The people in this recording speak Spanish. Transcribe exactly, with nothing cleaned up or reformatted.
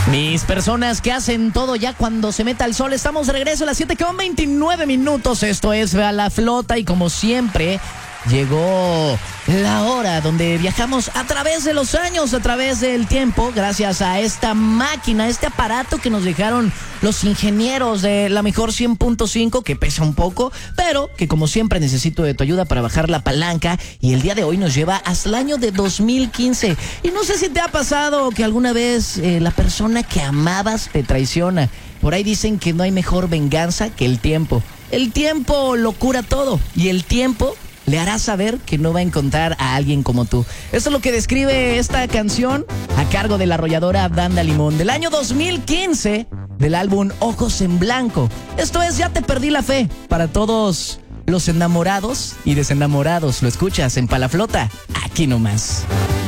Mis personas que hacen todo ya cuando se meta el sol, estamos de regreso a las siete con veintinueve minutos. Esto es A la Flota y como siempre llegó la hora donde viajamos a través de los años, a través del tiempo, gracias a esta máquina, este aparato que nos dejaron los ingenieros de la mejor cien punto cinco, que pesa un poco, pero que como siempre necesito de tu ayuda para bajar la palanca, y el día de hoy nos lleva hasta el año de dos mil quince. Y no sé si te ha pasado que alguna vez eh, la persona que amabas te traiciona. Por ahí dicen que no hay mejor venganza que el tiempo. El tiempo lo cura todo, y el tiempo le hará saber que no va a encontrar a alguien como tú. Esto es lo que describe esta canción a cargo de la arrolladora Banda Limón del año dos mil quince, del álbum Ojos en Blanco. Esto es Ya te perdí la fe, para todos los enamorados y desenamorados. Lo escuchas en Pa' la Flota, aquí nomás.